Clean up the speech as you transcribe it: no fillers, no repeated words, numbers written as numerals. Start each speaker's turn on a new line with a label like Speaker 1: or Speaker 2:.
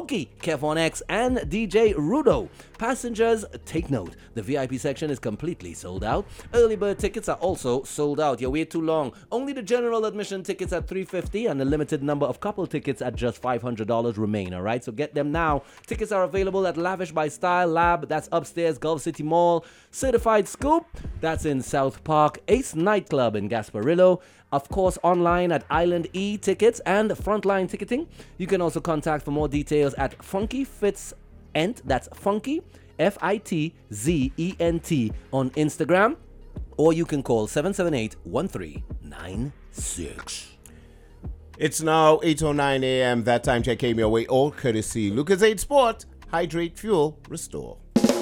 Speaker 1: Smokey, Kevon X, and DJ Rudo. Passengers, take note. The VIP section is completely sold out. Early bird tickets are also sold out. You wait too long. Only the general admission tickets at $350 and a limited number of couple tickets at just $500 remain, all right? So get them now. Tickets are available at Lavish by Style Lab, that's upstairs, Gulf City Mall. Certified Scoop, that's in South Park. Ace Nightclub in Gasparillo. Of course, online at Island E Tickets and Frontline Ticketing. You can also contact for more details at Funky Fits Ent, that's Funky, Fitzent on Instagram, or you can call 778-1396.
Speaker 2: It's now 8:09 a.m. That time check came your way, all courtesy Lucas Aid Sport. Hydrate, fuel, restore.